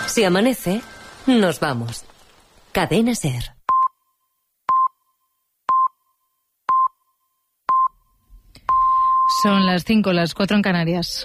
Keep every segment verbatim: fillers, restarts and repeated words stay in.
Si amanece, nos vamos. Cadena SER. Son las cinco, las cuatro en Canarias.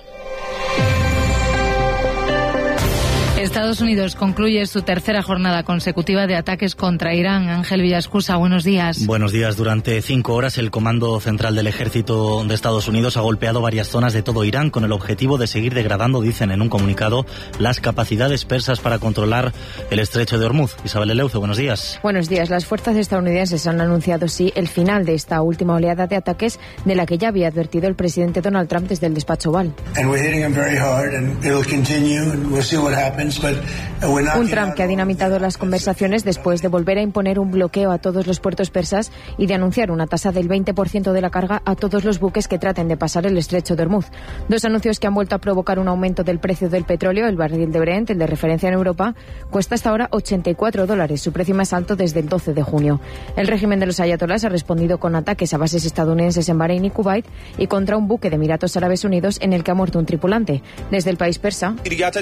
Estados Unidos concluye su tercera jornada consecutiva de ataques contra Irán. Ángel Villascusa, buenos días. Buenos días. Durante cinco horas el Comando Central del Ejército de Estados Unidos ha golpeado varias zonas de todo Irán con el objetivo de seguir degradando, dicen en un comunicado, las capacidades persas para controlar el estrecho de Hormuz. Isabel Eleuce, buenos días. Buenos días. Las fuerzas estadounidenses han anunciado, sí, el final de esta última oleada de ataques de la que ya había advertido el presidente Donald Trump desde el despacho Oval. Un Trump que ha dinamitado las conversaciones después de volver a imponer un bloqueo a todos los puertos persas y de anunciar una tasa del veinte por ciento de la carga a todos los buques que traten de pasar el estrecho de Hormuz. Dos anuncios que han vuelto a provocar un aumento del precio del petróleo. El barril de Brent, el de referencia en Europa, cuesta hasta ahora ochenta y cuatro dólares, su precio más alto desde el doce de junio. El régimen de los ayatolás ha respondido con ataques a bases estadounidenses en Bahrein y Kuwait y contra un buque de Emiratos Árabes Unidos en el que ha muerto un tripulante. Desde el país persa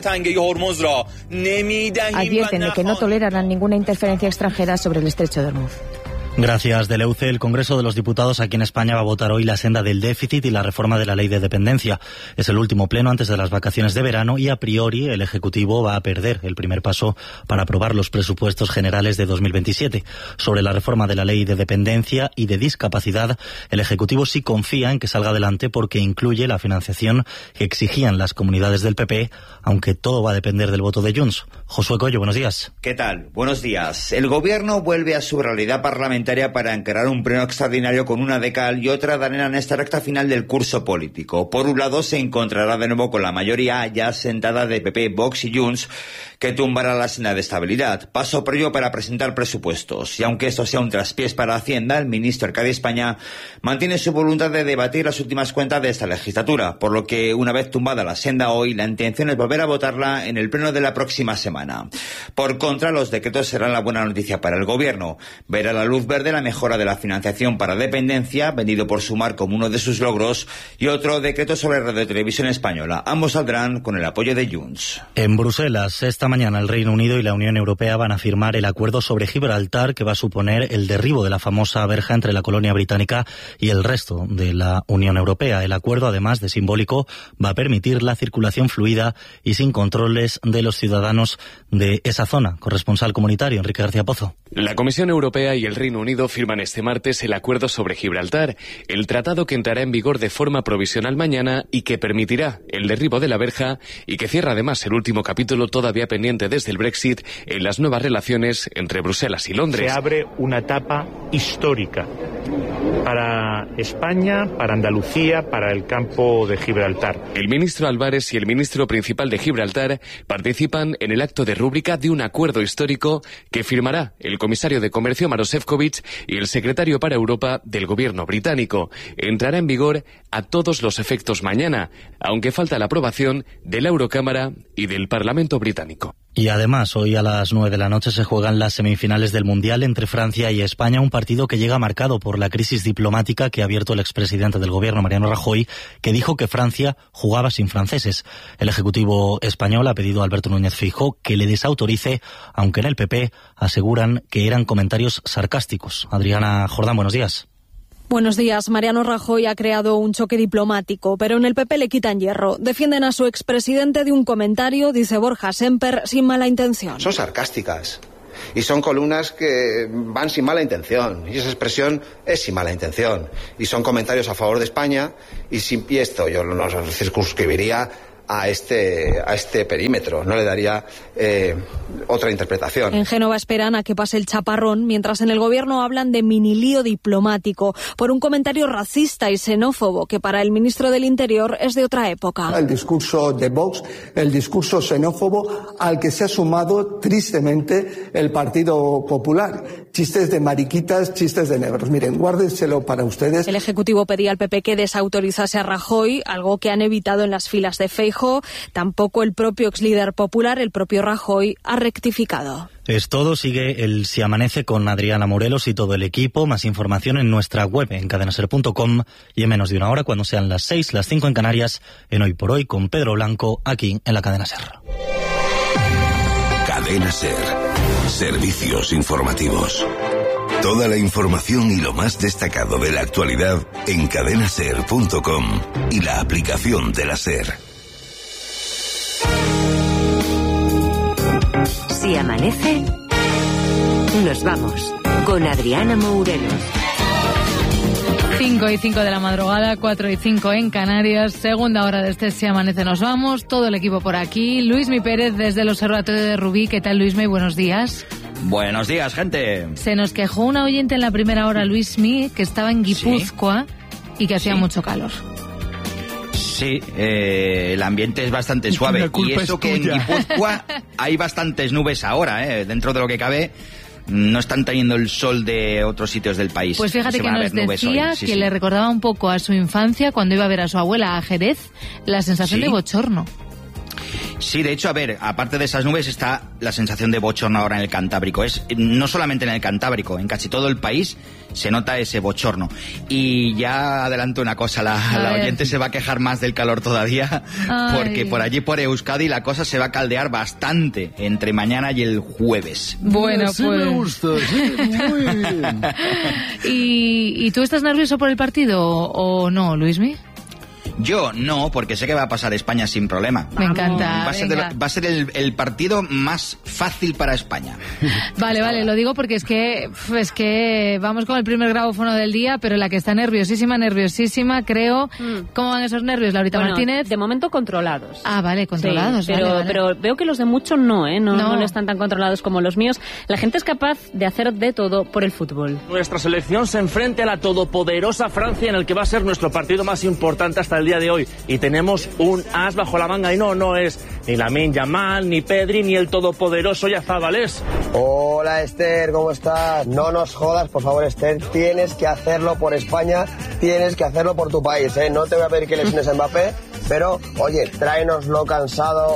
advierten de que no tolerarán ninguna interferencia extranjera sobre el estrecho de Hormuz. Gracias, Deleuce. El Congreso de los Diputados aquí en España va a votar hoy la senda del déficit y la reforma de la ley de dependencia. Es el último pleno antes de las vacaciones de verano y a priori el Ejecutivo va a perder el primer paso para aprobar los presupuestos generales de dos mil veintisiete. Sobre la reforma de la ley de dependencia y de discapacidad, el Ejecutivo sí confía en que salga adelante porque incluye la financiación que exigían las comunidades del P P, aunque todo va a depender del voto de Junts. Josué Coello, buenos días. ¿Qué tal? Buenos días. El Gobierno vuelve a su realidad parlamentaria para encarar un pleno extraordinario con una de cal y otra de arena en esta recta final del curso político. Por un lado, se encontrará de nuevo con la mayoría ya sentada de P P, Vox y Junts, que tumbará la senda de estabilidad. Paso previo para presentar presupuestos. Y aunque esto sea un traspiés para Hacienda, el ministro Arcadi España mantiene su voluntad de debatir las últimas cuentas de esta legislatura, por lo que, una vez tumbada la senda hoy, la intención es volver a votarla en el pleno de la próxima semana. Por contra, los decretos serán la buena noticia para el Gobierno. Verá la luz verde la mejora de la financiación para dependencia, vendido por Sumar como uno de sus logros, y otro decreto sobre Radio Televisión Española. Ambos saldrán con el apoyo de Junts. En Bruselas, esta mañana el Reino Unido y la Unión Europea van a firmar el acuerdo sobre Gibraltar, que va a suponer el derribo de la famosa verja entre la colonia británica y el resto de la Unión Europea. El acuerdo, además de simbólico, va a permitir la circulación fluida y sin controles de los ciudadanos de esa zona. Corresponsal comunitario, Enrique García Pozo. La Comisión Europea y el Reino Unido firman este martes el acuerdo sobre Gibraltar, el tratado que entrará en vigor de forma provisional mañana y que permitirá el derribo de la verja y que cierra además el último capítulo todavía pendiente desde el Brexit en las nuevas relaciones entre Bruselas y Londres. Se abre una etapa histórica para España, para Andalucía, para el campo de Gibraltar. El ministro Álvarez y el ministro principal de Gibraltar participan en el acto de rúbrica de un acuerdo histórico que firmará el comisario de Comercio Maroš Šefčovič y el secretario para Europa del gobierno británico. Entrará en vigor a todos los efectos mañana, aunque falta la aprobación de la Eurocámara y del Parlamento británico. Y además, hoy a las nueve de la noche se juegan las semifinales del Mundial entre Francia y España, un partido que llega marcado por la crisis diplomática que ha abierto el expresidente del gobierno, Mariano Rajoy, que dijo que Francia jugaba sin franceses. El Ejecutivo español ha pedido a Alberto Núñez Feijóo que le desautorice, aunque en el P P aseguran que eran comentarios sarcásticos. Adriana Jordán, buenos días. Buenos días. Mariano Rajoy ha creado un choque diplomático, pero en el P P le quitan hierro. Defienden a su expresidente de un comentario, dice Borja Semper, sin mala intención. Son sarcásticas y son columnas que van sin mala intención, y esa expresión es sin mala intención, y son comentarios a favor de España, y, sin, y esto yo no circunscribiría a este a este perímetro, no le daría eh, otra interpretación. En Génova esperan a que pase el chaparrón, mientras en el gobierno hablan de mini lío diplomático por un comentario racista y xenófobo que para el ministro del Interior es de otra época. El discurso de Vox, el discurso xenófobo al que se ha sumado tristemente el Partido Popular. Chistes de mariquitas, chistes de negros. Miren, guárdenselo para ustedes. El Ejecutivo pedía al P P que desautorizase a Rajoy, algo que han evitado en las filas de Feijóo. Tampoco el propio exlíder popular, el propio Rajoy, ha rectificado. Es todo. Sigue el Si Amanece con Adriana Morelos y todo el equipo. Más información en nuestra web, en cadena ser punto com, y en menos de una hora, cuando sean las seis, las cinco en Canarias, en Hoy por Hoy con Pedro Blanco, aquí en la Cadena Ser. Cadena Ser. Servicios informativos. Toda la información y lo más destacado de la actualidad en cadena ser punto com y la aplicación de la Ser. Si amanece, nos vamos con Adriana Mourelos. cinco y cinco de la madrugada, cuatro y cinco en Canarias, segunda hora de este Si Amanece Nos Vamos, todo el equipo por aquí, Luismi Pérez desde el Observatorio de Rubí. ¿Qué tal, Luismi? Buenos días. Buenos días, gente. Se nos quejó una oyente en la primera hora, Luismi, que estaba en Guipúzcoa ¿Sí? y que hacía ¿Sí? mucho calor. Sí, eh, el ambiente es bastante suave. Y eso que en Guipúzcoa hay bastantes nubes ahora, eh, dentro de lo que cabe. No están teniendo el sol de otros sitios del país. Pues fíjate que nos decía sí, que sí. le recordaba un poco a su infancia cuando iba a ver a su abuela a Jerez, la sensación ¿Sí? de bochorno. Sí, de hecho, a ver, aparte de esas nubes está la sensación de bochorno ahora en el Cantábrico. Es no solamente en el Cantábrico, en casi todo el país se nota ese bochorno. Y ya adelanto una cosa, la, la oyente se va a quejar más del calor todavía, Ay. porque por allí, por Euskadi, la cosa se va a caldear bastante entre mañana y el jueves. Bueno, sí pues... me gusta, sí, muy bien. ¿Y, ¿Y tú estás nervioso por el partido o no, Luismi? Yo no, porque sé que va a pasar España sin problema. Me encanta. Va a ser, de, va a ser el, el partido más fácil para España. Vale, vale, lo digo porque es que es que vamos con el primer grabófono del día, pero la que está nerviosísima, nerviosísima, creo. Mm. ¿Cómo van esos nervios, Laurita bueno, Martínez? De momento controlados. Ah, vale, controlados. Sí, pero, vale, vale. pero veo que los de muchos no, ¿eh? No, no. no están tan controlados como los míos. La gente es capaz de hacer de todo por el fútbol. Nuestra selección se enfrenta a la todopoderosa Francia, en el que va a ser nuestro partido más importante hasta el día de hoy. Y tenemos un as bajo la manga y no, no es ni Lamine Yamal, ni Pedri, ni el todopoderoso Yazabalés. Hola Esther, ¿cómo estás? No nos jodas, por favor Esther, tienes que hacerlo por España, tienes que hacerlo por tu país, ¿eh? No te voy a pedir que lesiones a Mbappé, pero oye, tráenoslo cansado.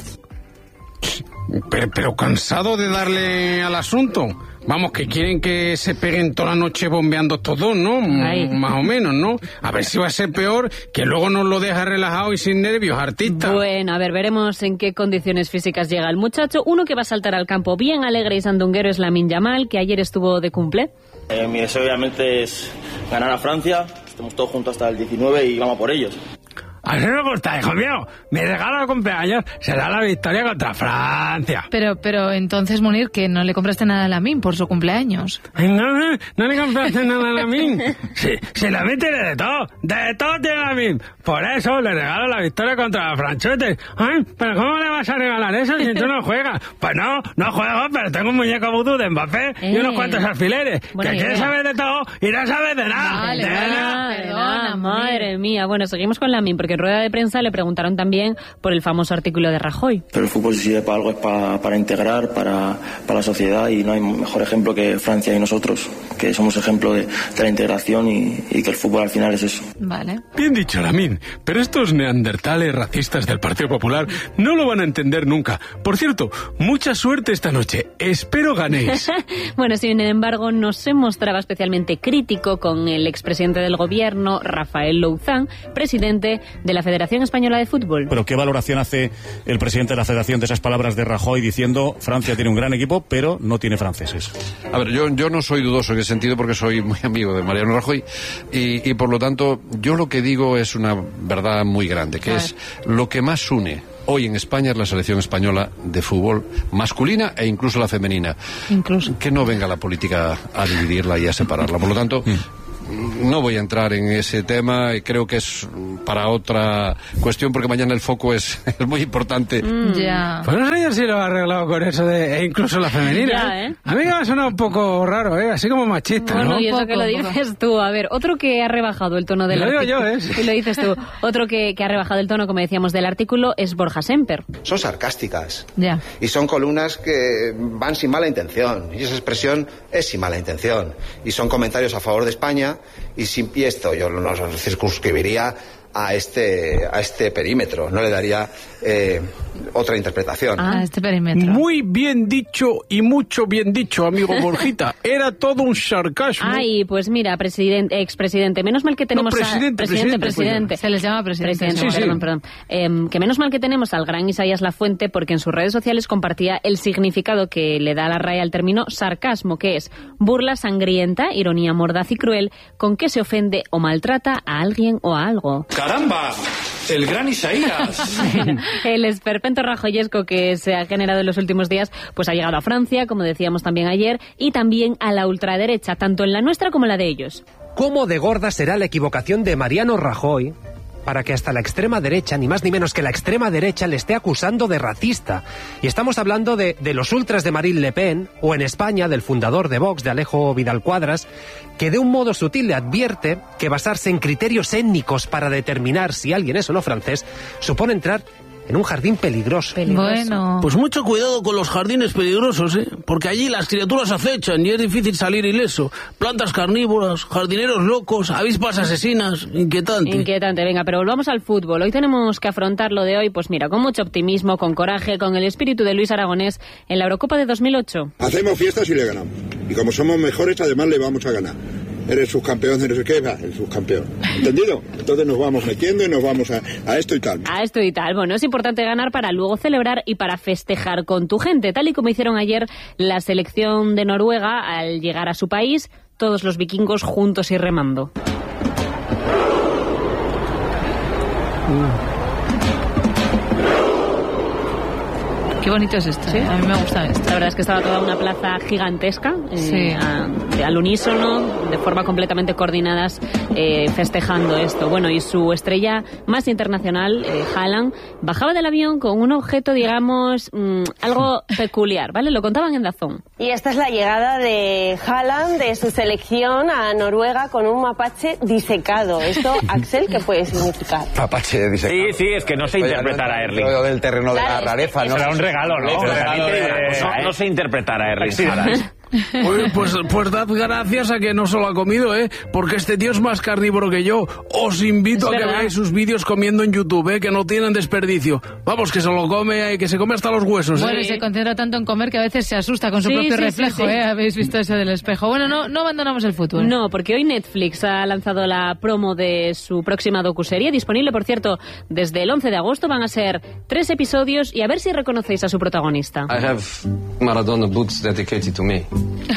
Pero, pero cansado de darle al asunto. Vamos, que quieren que se peguen toda la noche bombeando estos dos, ¿no? Ay. Más o menos, ¿no? A ver si va a ser peor, que luego nos lo deja relajado y sin nervios, artista. Bueno, a ver, veremos en qué condiciones físicas llega el muchacho. Uno que va a saltar al campo bien alegre y sandunguero es Lamine Yamal, que ayer estuvo de cumple. Eh, mi deseo obviamente es ganar a Francia, estamos todos juntos hasta el diecinueve y vamos por ellos. Así me gusta, hijo mío. Mi regalo de cumpleaños será la victoria contra Francia. Pero, pero entonces, Munir, que no le compraste nada a Lamine por su cumpleaños. Ay, no, no, no le compraste nada a Lamine. Si, si Lamine tiene de todo, de todo tiene Lamine. Por eso le regalo la victoria contra los franceses. Ay, pero ¿cómo le vas a regalar eso si tú no juegas? Pues no, no juego, pero tengo un muñeco vudú de Mbappé eh. y unos cuantos alfileres. Buena que idea. Quieres saber de todo y no sabes de nada. Vale, de vale, nada. Perdona, madre mía. Bueno, seguimos con Lamine, porque en rueda de prensa le preguntaron también por el famoso artículo de Rajoy. Pero el fútbol si sirve para algo es para, para integrar, para, para la sociedad, y no hay mejor ejemplo que Francia y nosotros, que somos ejemplo de, de la integración y, y que el fútbol al final es eso. Vale. Bien dicho, Lamine, pero estos neandertales racistas del Partido Popular no lo van a entender nunca. Por cierto, mucha suerte esta noche. Espero ganéis. Bueno, sin embargo, no se mostraba especialmente crítico con el expresidente del gobierno, Rafael Louzán, presidente de la Federación Española de Fútbol. Pero ¿qué valoración hace el presidente de la Federación de esas palabras de Rajoy diciendo Francia tiene un gran equipo, pero no tiene franceses? A ver, yo, yo no soy dudoso en ese sentido porque soy muy amigo de Mariano Rajoy y, y por lo tanto yo lo que digo es una verdad muy grande, que es lo que más une hoy en España es la selección española de fútbol masculina e incluso la femenina. Incluso. Que no venga la política a dividirla y a separarla. Por lo tanto... Mm. No voy a entrar en ese tema y creo que es para otra cuestión porque mañana el foco es, es muy importante. Mm, ya. Pues no sé yo si lo ha arreglado con eso de e incluso la femenina. Ya, ¿eh? A mí me ha sonado un poco raro, ¿eh? Así como machista, bueno, ¿no? Y eso poco, que lo dices poco. Tú. A ver, otro que ha rebajado el tono del lo artículo. Lo digo yo, ¿eh? Y lo dices tú. Otro que, que ha rebajado el tono, como decíamos, del artículo es Borja Semper. Son sarcásticas. Ya. Y son columnas que van sin mala intención. Y esa expresión es sin mala intención. Y son comentarios a favor de España y sin... Y esto yo lo circunscribiría a este, a este perímetro, no le daría eh, otra interpretación. Ah, este perímetro. Muy bien dicho y mucho bien dicho, amigo Borjita. Era todo un sarcasmo. Ay, pues mira, presidente, expresidente, menos mal que tenemos no, presidente, a... Presidente, presidente, presidente. Se les llama presidente. presidente Sí, perdón, sí. perdón. Eh, que menos mal que tenemos al gran Isaías Lafuente, porque en sus redes sociales compartía el significado que le da la R A E al término sarcasmo, que es burla sangrienta, ironía mordaz y cruel, con que se ofende o maltrata a alguien o a algo. ¡Caramba! ¡El gran Isaías! El esperpento rajoyesco que se ha generado en los últimos días pues ha llegado a Francia, como decíamos también ayer, y también a la ultraderecha, tanto en la nuestra como en la de ellos. ¿Cómo de gorda será la equivocación de Mariano Rajoy para que hasta la extrema derecha, ni más ni menos que la extrema derecha, le esté acusando de racista? Y estamos hablando de, de los ultras de Marine Le Pen, o en España del fundador de Vox, de Alejo Vidal Cuadras, que de un modo sutil le advierte que basarse en criterios étnicos para determinar si alguien es o no francés supone entrar en un jardín peligroso. Bueno. Pues mucho cuidado con los jardines peligrosos, ¿eh? Porque allí las criaturas acechan y es difícil salir ileso. Plantas carnívoras, jardineros locos, avispas asesinas, inquietante. Inquietante, venga, pero volvamos al fútbol. Hoy tenemos que afrontar lo de hoy, pues mira, con mucho optimismo, con coraje, con el espíritu de Luis Aragonés en la Eurocopa de dos mil ocho. Hacemos fiestas y le ganamos. Y como somos mejores, además le vamos a ganar. Eres subcampeón de no sé qué, va, el subcampeón. ¿Entendido? Entonces nos vamos metiendo y nos vamos a, a esto y tal. A esto y tal. Bueno, es importante ganar para luego celebrar y para festejar con tu gente, tal y como hicieron ayer la selección de Noruega al llegar a su país, todos los vikingos juntos y remando. Mm. Qué bonito es esto, ¿sí? A mí me gusta esto. La verdad es que estaba toda una plaza gigantesca, eh, sí. a, de, al unísono, de forma completamente coordinadas, eh, festejando esto. Bueno, y su estrella más internacional, eh, Haaland, bajaba del avión con un objeto, digamos, mmm, algo peculiar, ¿vale? Lo contaban en Dazón. Y esta es la llegada de Haaland, de su selección a Noruega, con un mapache disecado. Esto, Axel, ¿qué puede significar? Mapache disecado. Sí, sí, es que no sé interpretar a Erling. Lo del terreno de la rareza, ¿no? Será un regalo, ¿no? Un regalo de, pues no, no sé interpretar a Erling. Pues, pues, pues dad gracias a que no solo ha comido, ¿eh? Porque este tío es más carnívoro que yo. Os invito es a que verdad. veáis sus vídeos comiendo en YouTube, ¿eh? Que no tienen desperdicio. Vamos, que se lo come, eh, que se come hasta los huesos. Bueno, ¿eh? y se concentra tanto en comer que a veces se asusta con su Sí, propio sí, reflejo, sí, sí. ¿eh? Habéis visto eso del espejo. Bueno, no, no abandonamos el fútbol. No, porque hoy Netflix ha lanzado la promo de su próxima docuserie, disponible, por cierto, desde el once de agosto. Van a ser tres episodios y a ver si reconocéis a su protagonista. I have Maradona boots dedicated to me.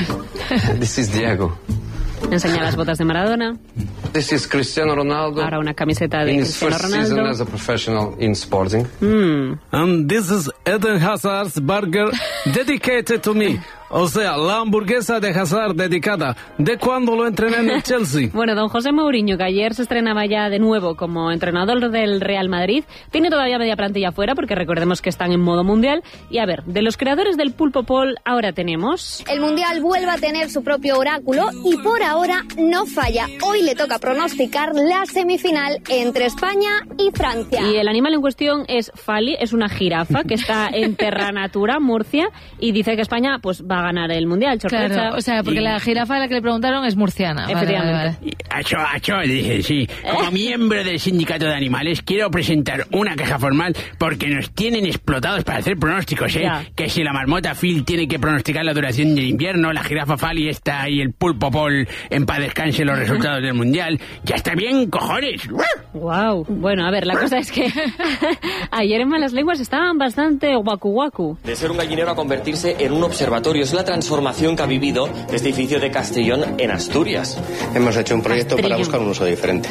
This is Diego. Enseña las botas de Maradona. This is Cristiano Ronaldo. Ahora una camiseta de in his Cristiano first season Ronaldo. as a professional in sporting. Mm. And this is Eden Hazard's burger dedicated to me. O sea, la hamburguesa de Hazard dedicada. ¿De cuándo lo entrené en el Chelsea? Bueno, don José Mourinho, que ayer se estrenaba ya de nuevo como entrenador del Real Madrid, tiene todavía media plantilla fuera, porque recordemos que están en modo mundial. Y a ver, de los creadores del Pulpo Pol, ahora tenemos... El Mundial vuelve a tener su propio oráculo y por ahora no falla. Hoy le toca pronosticar la semifinal entre España y Francia. Y el animal en cuestión es Fali, es una jirafa que está en Terra Natura, Murcia, y dice que España pues va a ganar el Mundial. Sorpresa. Claro, o sea, porque Y- la jirafa a la que le preguntaron es murciana. Vale, Efectivamente. vale, vale. Acho, acho, dije, sí. Como miembro del sindicato de animales, quiero presentar una queja formal porque nos tienen explotados para hacer pronósticos, ¿eh? Ya. Que si la marmota Phil tiene que pronosticar la duración del invierno, la jirafa Fali está y el pulpo Paul en paz descanse los resultados del mundial. ¡Ya está bien, cojones! Wow. Bueno, a ver, la cosa es que ayer en Malas Lenguas estaban bastante guacu guacu. De ser un gallinero a convertirse en un observatorio. Es la transformación que ha vivido este edificio de Castellón en Asturias. Hemos hecho un proyecto para Castellón. buscar un uso diferente.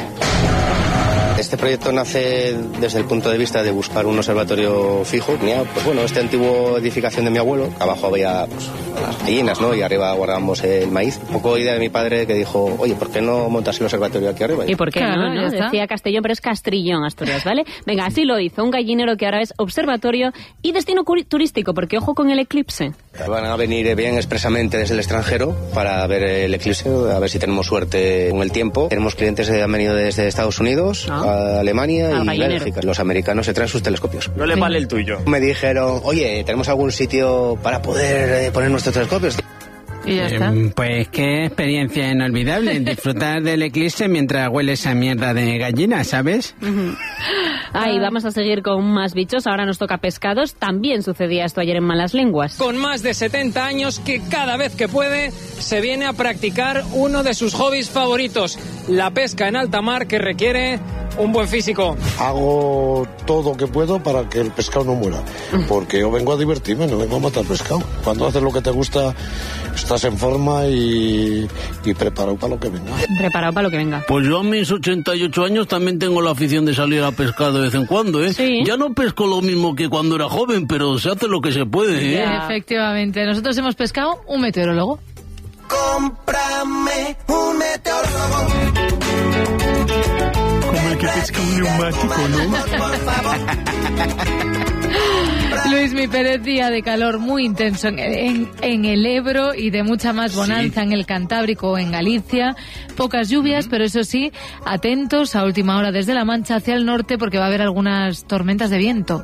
Este proyecto nace desde el punto de vista de buscar un observatorio fijo. Tenía, pues bueno, esta antigua edificación de mi abuelo, que abajo había pues, las gallinas, ¿no? Y arriba guardábamos el maíz. Un poco idea de mi padre que dijo, oye, ¿por qué no montas el observatorio aquí arriba? ¿Y por qué Claro, no? ya no? está. Decía Castellón, pero es Castrillón, Asturias, ¿vale? Venga, así lo hizo un gallinero que ahora es observatorio y destino curi- turístico, porque ojo con el eclipse. Van a venir bien expresamente desde el extranjero para ver el eclipse, a ver si tenemos suerte con el tiempo. Tenemos clientes que han venido desde Estados Unidos, Ah. a Alemania Al y gallinero. Bélgica. Los americanos se traen sus telescopios. No le vale el tuyo. Me dijeron, oye, ¿tenemos algún sitio para poder eh, poner nuestros telescopios? Y ya está. Eh, pues qué experiencia inolvidable, disfrutar del eclipse mientras hueles a mierda de gallina, ¿sabes? Uh-huh. Ah, y vamos a seguir con más bichos, ahora nos toca pescados. También sucedía esto ayer en Malas Lenguas. Con más de setenta años que cada vez que puede se viene a practicar uno de sus hobbies favoritos, la pesca en alta mar, que requiere un buen físico. Hago todo lo que puedo para que el pescado no muera, porque yo vengo a divertirme, no vengo a matar pescado. Cuando haces lo que te gusta, estás en forma y, y preparado para lo que venga. Preparado para lo que venga. Pues yo a mis ochenta y ocho años también tengo la afición de salir a pescar de vez en cuando, ¿eh? Sí. Ya no pesco lo mismo que cuando era joven, pero se hace lo que se puede, ¿eh? Efectivamente, nosotros hemos pescado un meteorólogo. Cómprame un meteorólogo. Como el que pesca un neumático, ¿no? Luis Mi Pérez, día de calor muy intenso en, en, en el Ebro y de mucha más bonanza sí. en el Cantábrico o en Galicia. Pocas lluvias, uh-huh. pero eso sí, atentos a última hora desde La Mancha hacia el norte porque va a haber algunas tormentas de viento.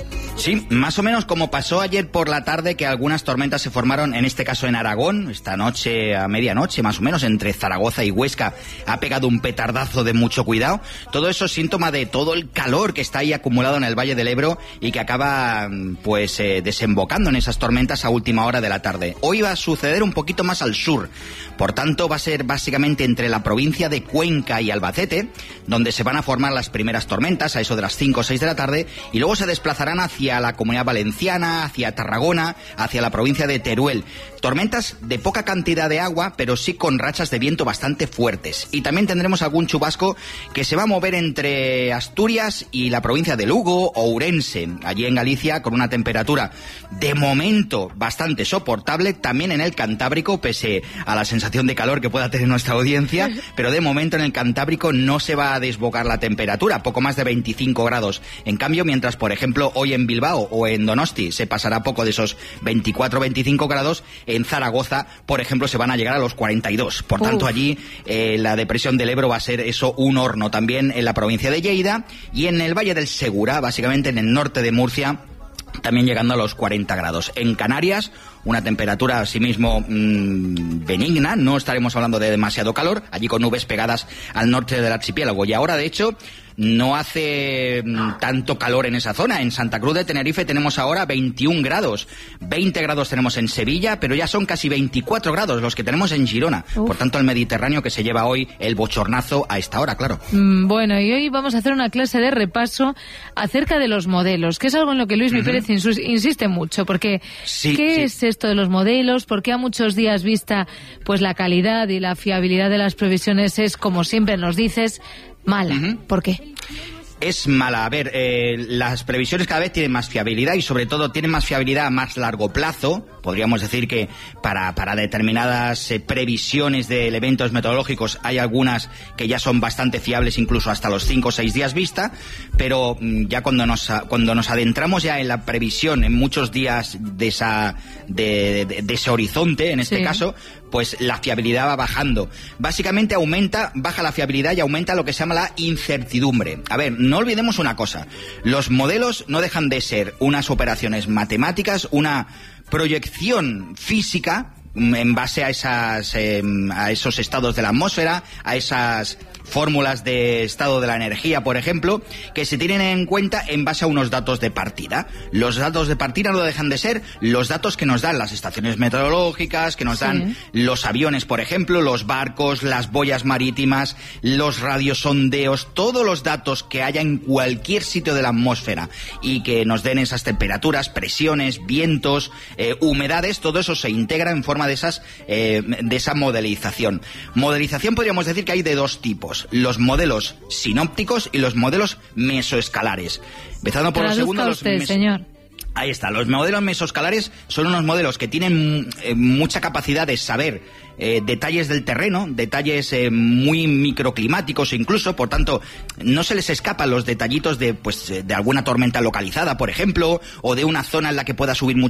Sí, más o menos como pasó ayer por la tarde, que algunas tormentas se formaron, en este caso en Aragón, esta noche a medianoche más o menos, entre Zaragoza y Huesca, ha pegado un petardazo de mucho cuidado. Todo eso es síntoma de todo el calor que está ahí acumulado en el Valle del Ebro y que acaba pues eh, desembocando en esas tormentas a última hora de la tarde. Hoy va a suceder un poquito más al sur, por tanto va a ser básicamente entre la provincia de Cuenca y Albacete, donde se van a formar las primeras tormentas a eso de las cinco o seis de la tarde, y luego se desplazarán hacia la Comunidad Valenciana, hacia Tarragona, hacia la provincia de Teruel. Tormentas de poca cantidad de agua, pero sí con rachas de viento bastante fuertes. Y también tendremos algún chubasco que se va a mover entre Asturias y la provincia de Lugo o Ourense, allí en Galicia, con una temperatura de momento bastante soportable, también en el Cantábrico, pese a la sensación de calor que pueda tener nuestra audiencia, pero de momento en el Cantábrico no se va a desbocar la temperatura, poco más de veinticinco grados. En cambio, mientras, por ejemplo, hoy en Bilbao o en Donosti se pasará poco de esos veinticuatro o veinticinco grados, en Zaragoza, por ejemplo, se van a llegar a los cuarenta y dos. Por tanto, Uf. allí eh, la depresión del Ebro va a ser eso, un horno. También en la provincia de Lleida y en el Valle del Segura, básicamente en el norte de Murcia, también llegando a los cuarenta grados. En Canarias, una temperatura asimismo mmm, benigna, no estaremos hablando de demasiado calor, allí con nubes pegadas al norte del archipiélago. Y ahora, de hecho, no hace mmm, tanto calor en esa zona. En Santa Cruz de Tenerife tenemos ahora veintiún grados, veinte grados tenemos en Sevilla, pero ya son casi veinticuatro grados los que tenemos en Girona. Uf. Por tanto, el Mediterráneo que se lleva hoy el bochornazo a esta hora, claro. Mm, bueno, y hoy vamos a hacer una clase de repaso acerca de los modelos, que es algo en lo que Luis Mi Pérez uh-huh. insiste mucho, porque sí, ¿qué sí. es esto de los modelos? ¿Por qué a muchos días vista pues la calidad y la fiabilidad de las previsiones es, como siempre nos dices, mala? Uh-huh. ¿Por qué? Es mala. A ver, eh, las previsiones cada vez tienen más fiabilidad y sobre todo tienen más fiabilidad a más largo plazo. Podríamos decir que para, para determinadas eh, previsiones de eventos meteorológicos hay algunas que ya son bastante fiables, incluso hasta los cinco o seis días vista, pero mm, ya cuando nos, cuando nos adentramos ya en la previsión, en muchos días de, esa, de, de, de ese horizonte, en este sí. caso, pues la fiabilidad va bajando. Básicamente aumenta, baja la fiabilidad y aumenta lo que se llama la incertidumbre. A ver, no olvidemos una cosa, los modelos no dejan de ser unas operaciones matemáticas, una proyección física en base a esas eh, a esos estados de la atmósfera, a esas fórmulas de estado de la energía, por ejemplo, que se tienen en cuenta en base a unos datos de partida. Los datos de partida no dejan de ser los datos que nos dan las estaciones meteorológicas, que nos sí. dan los aviones, por ejemplo, los barcos, las boyas marítimas, los radiosondeos, todos los datos que haya en cualquier sitio de la atmósfera y que nos den esas temperaturas, presiones, vientos, eh, humedades, todo eso se integra en forma de esas eh, de esa modelización. Modelización podríamos decir que hay de dos tipos: los modelos sinópticos y los modelos mesoescalares. Empezando por los segundos, los usted, meso... señor. Ahí está, los modelos mesoescalares son unos modelos que tienen eh, mucha capacidad de saber eh, detalles del terreno, detalles eh, muy microclimáticos incluso, por tanto, no se les escapan los detallitos de, pues, de alguna tormenta localizada, por ejemplo, o de una zona en la que pueda subir mucho